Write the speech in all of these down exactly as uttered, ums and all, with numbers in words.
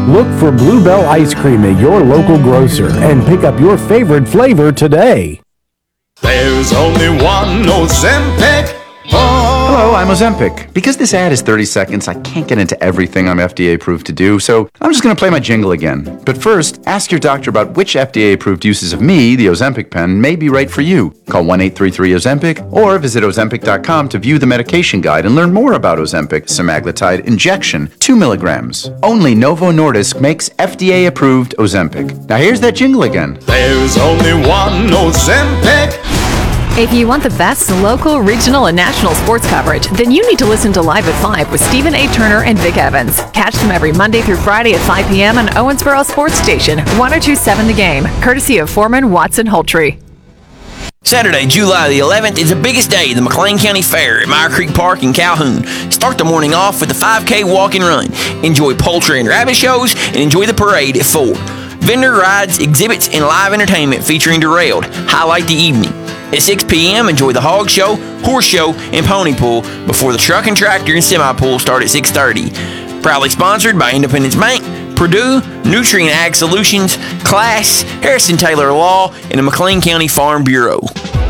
Look for Bluebell Ice Cream at your local grocer and pick up your favorite flavor today. There's only one Ozempic. Hello, I'm Ozempic. Because this ad is thirty seconds, I can't get into everything I'm F D A approved to do, so I'm just going to play my jingle again. But first, ask your doctor about which F D A approved uses of me, the Ozempic pen, may be right for you. Call one eight three three Ozempic or visit Ozempic dot com to view the medication guide and learn more about Ozempic semaglutide injection, two milligrams. Only Novo Nordisk makes F D A approved Ozempic. Now here's that jingle again. There's only one Ozempic. If you want the best local, regional, and national sports coverage, then you need to listen to Live at five with Stephen A. Turner and Vic Evans. Catch them every Monday through Friday at five p.m. on Owensboro Sports Station, ten twenty-seven The Game, courtesy of Foreman, Watson, Hultree. Saturday, July the eleventh is the biggest day of the McLean County Fair at Meyer Creek Park in Calhoun. Start the morning off with a five K walk and run. Enjoy poultry and rabbit shows and enjoy the parade at four. Vendor rides, exhibits, and live entertainment featuring Derailed highlight the evening. At six p.m., enjoy the hog show, horse show, and pony pool before the truck and tractor and semi pool start at six thirty. Proudly sponsored by Independence Bank, Purdue, Nutrient Ag Solutions, Class, Harrison Taylor Law, and the McLean County Farm Bureau.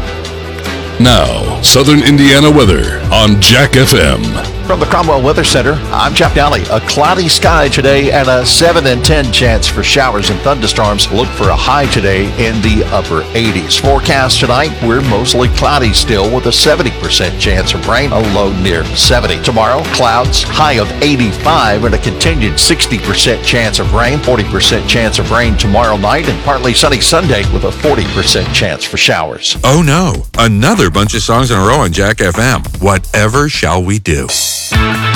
Now, Southern Indiana weather on Jack F M. From the Cromwell Weather Center, I'm Jeff Downey. A cloudy sky today and a seven in ten chance for showers and thunderstorms. Look for a high today in the upper eighties. Forecast tonight, we're mostly cloudy still with a seventy percent chance of rain, a low near seventy. Tomorrow, clouds, high of eighty-five and a continued sixty percent chance of rain, forty percent chance of rain tomorrow night, and partly sunny Sunday with a forty percent chance for showers. Oh no, another bunch of songs in a row on Jack F M. Whatever shall we do?